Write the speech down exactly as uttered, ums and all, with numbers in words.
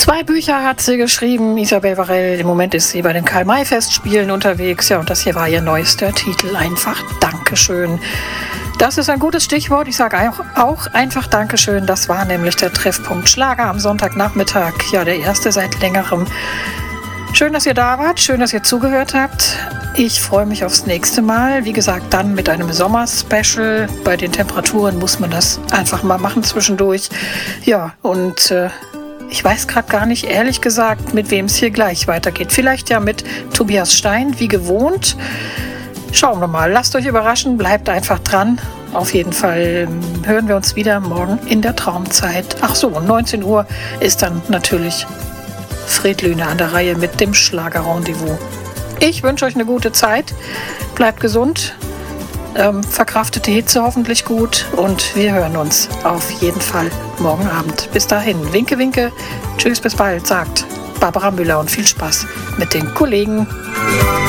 Zwei Bücher hat sie geschrieben, Isabel Varell. Im Moment ist sie bei den Karl-May-Festspielen unterwegs. Ja, und das hier war ihr neuester Titel. Einfach Dankeschön. Das ist ein gutes Stichwort. Ich sage auch, auch einfach Dankeschön. Das war nämlich der Treffpunkt Schlager am Sonntagnachmittag. Ja, der erste seit längerem. Schön, dass ihr da wart. Schön, dass ihr zugehört habt. Ich freue mich aufs nächste Mal. Wie gesagt, dann mit einem Sommer-Special. Bei den Temperaturen muss man das einfach mal machen zwischendurch. Ja, und äh, ich weiß gerade gar nicht, ehrlich gesagt, mit wem es hier gleich weitergeht. Vielleicht ja mit Tobias Stein, wie gewohnt. Schauen wir mal. Lasst euch überraschen. Bleibt einfach dran. Auf jeden Fall hören wir uns wieder morgen in der Traumzeit. Ach so, neunzehn Uhr ist dann natürlich Fred Lüne an der Reihe mit dem Schlager-Rendezvous. Ich wünsche euch eine gute Zeit. Bleibt gesund. Ähm, verkraftet die Hitze hoffentlich gut. Und wir hören uns auf jeden Fall morgen Abend. Bis dahin. Winke, winke. Tschüss, bis bald, sagt Barbara Müller und viel Spaß mit den Kollegen.